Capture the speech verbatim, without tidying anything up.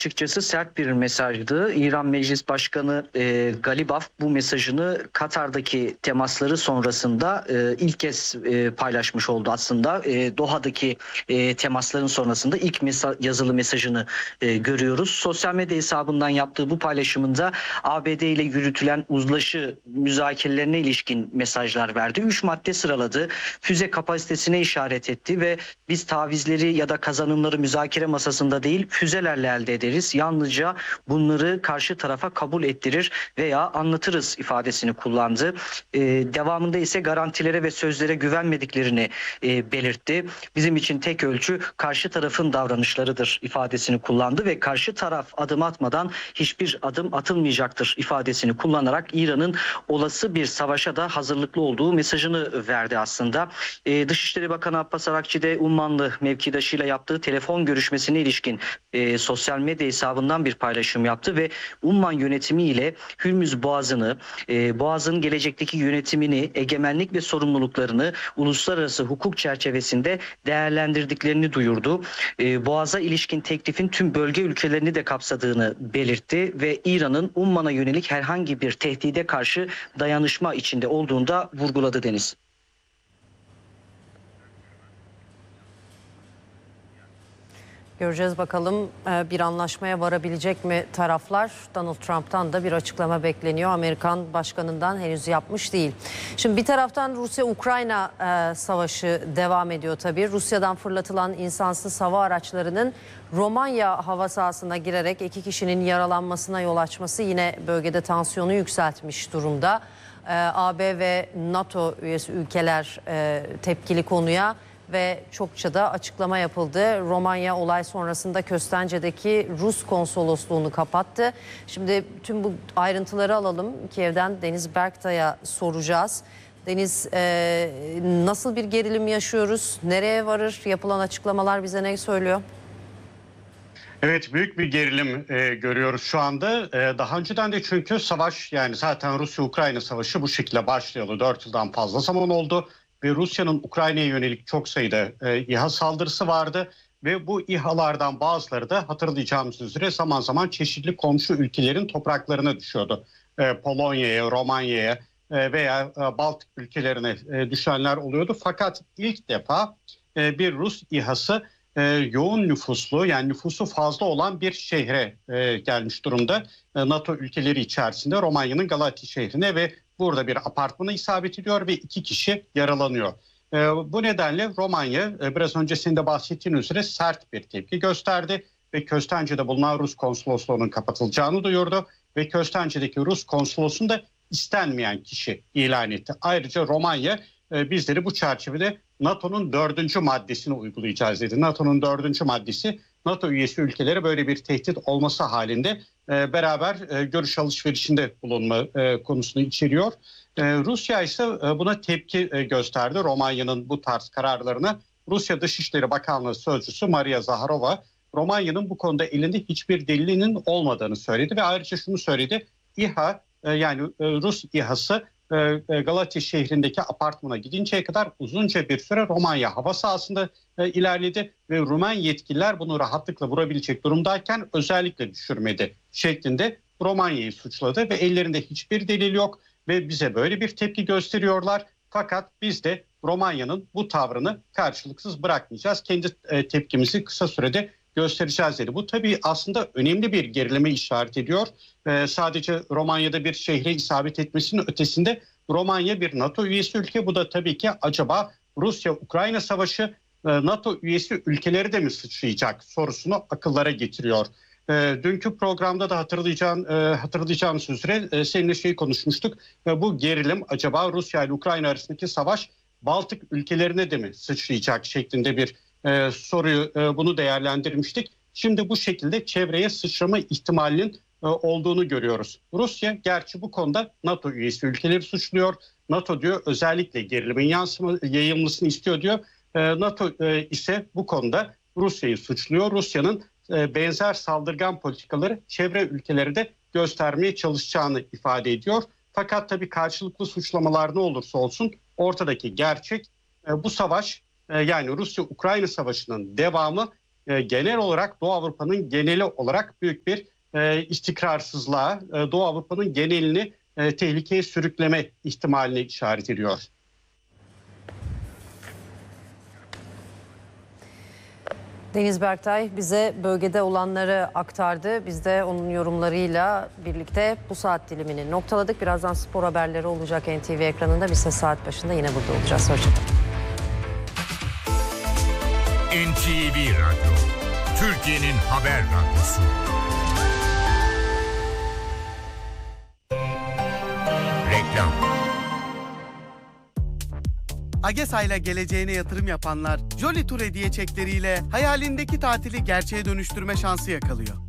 Açıkçası sert bir mesajdı. İran Meclis Başkanı e, Galibaf bu mesajını Katar'daki temasları sonrasında e, ilk kez e, paylaşmış oldu aslında. E, Doha'daki e, temasların sonrasında ilk mesa- yazılı mesajını e, görüyoruz. Sosyal medya hesabından yaptığı bu paylaşımında A B D ile yürütülen uzlaşı müzakerelerine ilişkin mesajlar verdi. Üç madde sıraladı. Füze kapasitesine işaret etti ve biz tavizleri ya da kazanımları müzakere masasında değil füzelerle elde ederiz. Yalnızca bunları karşı tarafa kabul ettirir veya anlatırız ifadesini kullandı. Ee, devamında ise garantilere ve sözlere güvenmediklerini e, belirtti. Bizim için tek ölçü karşı tarafın davranışlarıdır ifadesini kullandı ve karşı taraf adım atmadan hiçbir adım atılmayacaktır ifadesini kullanarak İran'ın olası bir savaşa da hazırlıklı olduğu mesajını verdi aslında. Ee, Dışişleri Bakanı Abbas Arakçı de Ummanlı mevkidaşıyla yaptığı telefon görüşmesine ilişkin e, sosyal medya hesabından bir paylaşım yaptı ve Umman yönetimi ile Hürmüz Boğazı'nı, e, Boğaz'ın gelecekteki yönetimini, egemenlik ve sorumluluklarını uluslararası hukuk çerçevesinde değerlendirdiklerini duyurdu. E, Boğaz'a ilişkin teklifin tüm bölge ülkelerini de kapsadığını belirtti ve İran'ın Umman'a yönelik herhangi bir tehdide karşı dayanışma içinde olduğunu da vurguladı Deniz. Göreceğiz bakalım bir anlaşmaya varabilecek mi taraflar? Donald Trump'tan da bir açıklama bekleniyor. Amerikan başkanından henüz yapmış değil. Şimdi bir taraftan Rusya-Ukrayna savaşı devam ediyor tabii. Rusya'dan fırlatılan insansız hava araçlarının Romanya hava sahasına girerek iki kişinin yaralanmasına yol açması yine bölgede tansiyonu yükseltmiş durumda. A B ve NATO üyesi ülkeler tepkili konuya ve çokça da açıklama yapıldı. Romanya olay sonrasında Köstence'deki Rus konsolosluğunu kapattı. Şimdi tüm bu ayrıntıları alalım. Kiev'den Deniz Berktay'a soracağız. Deniz, e, nasıl bir gerilim yaşıyoruz? Nereye varır? Yapılan açıklamalar bize ne söylüyor? Evet, büyük bir gerilim e, görüyoruz şu anda. E, daha önceden de çünkü savaş, yani zaten Rusya-Ukrayna savaşı bu şekilde başlayalı dört yıldan fazla zaman oldu. Ve Rusya'nın Ukrayna'ya yönelik çok sayıda e, İHA saldırısı vardı. Ve bu İHA'lardan bazıları da hatırlayacağımız üzere zaman zaman çeşitli komşu ülkelerin topraklarına düşüyordu. E, Polonya'ya, Romanya'ya e, veya e, Baltık ülkelerine e, düşenler oluyordu. Fakat ilk defa e, bir Rus İHA'sı e, yoğun nüfuslu, yani nüfusu fazla olan bir şehre e, gelmiş durumda. E, NATO ülkeleri içerisinde Romanya'nın Galati şehrine ve burada bir apartmana isabet ediyor ve iki kişi yaralanıyor. E, bu nedenle Romanya e, biraz önce senin de bahsettiğin üzere sert bir tepki gösterdi ve Köstence'de bulunan Rus konsolosluğunun kapatılacağını duyurdu ve Köstence'deki Rus konsolosunu da istenmeyen kişi ilan etti. Ayrıca Romanya e, bizleri bu çerçevede NATO'nun dördüncü maddesini uygulayacağız dedi. NATO'nun dördüncü maddesi NATO üyesi ülkelere böyle bir tehdit olması halinde e, beraber e, görüş alışverişinde bulunma e, konusunu içeriyor. E, Rusya ise e, buna tepki e, gösterdi. Romanya'nın bu tarz kararlarına Rusya Dışişleri Bakanlığı Sözcüsü Maria Zaharova, Romanya'nın bu konuda elinde hiçbir delilinin olmadığını söyledi ve ayrıca şunu söyledi. İHA e, yani e, Rus İHA'sı Galati şehrindeki apartmana gidinceye kadar uzunca bir süre Romanya hava sahasında e, ilerledi ve Rumen yetkililer bunu rahatlıkla vurabilecek durumdayken özellikle düşürmedi şeklinde Romanya'yı suçladı ve ellerinde hiçbir delil yok ve bize böyle bir tepki gösteriyorlar. Fakat biz de Romanya'nın bu tavrını karşılıksız bırakmayacağız. Kendi e, tepkimizi kısa sürede göstereceğiz dedi. Bu tabii aslında önemli bir gerileme işaret ediyor. Ee, sadece Romanya'da bir şehre isabet etmesinin ötesinde Romanya bir NATO üyesi ülke. Bu da tabii ki acaba Rusya-Ukrayna savaşı e, NATO üyesi ülkeleri de mi sıçrayacak sorusunu akıllara getiriyor. E, dünkü programda da hatırlayacağın, e, hatırlayacağımız üzere e, seninle şey konuşmuştuk. E, bu gerilim acaba Rusya ile Ukrayna arasındaki savaş Baltık ülkelerine de mi sıçrayacak şeklinde bir e, soruyu e, bunu değerlendirmiştik. Şimdi bu şekilde çevreye sıçrama ihtimalinin e, olduğunu görüyoruz. Rusya gerçi bu konuda NATO üyesi ülkeleri suçluyor. NATO diyor özellikle gerilimin yansıma, yayılmasını istiyor diyor. E, NATO e, ise bu konuda Rusya'yı suçluyor. Rusya'nın e, benzer saldırgan politikaları çevre ülkeleri de göstermeye çalışacağını ifade ediyor. Fakat tabii karşılıklı suçlamalar ne olursa olsun ortadaki gerçek e, bu savaş, yani Rusya-Ukrayna savaşının devamı e, genel olarak Doğu Avrupa'nın geneli olarak büyük bir e, istikrarsızlığa, e, Doğu Avrupa'nın genelini e, tehlikeye sürükleme ihtimalini işaret ediyor. Deniz Berktay bize bölgede olanları aktardı. Biz de onun yorumlarıyla birlikte bu saat dilimini noktaladık. Birazdan spor haberleri olacak N T V ekranında. Biz de saat başında yine burada olacağız. Hoşçakalın. N T V Radyo, Türkiye'nin haber radyosu. Reklam. AgeSA ile geleceğine yatırım yapanlar Jolly Tour hediye çekleriyle hayalindeki tatili gerçeğe dönüştürme şansı yakalıyor.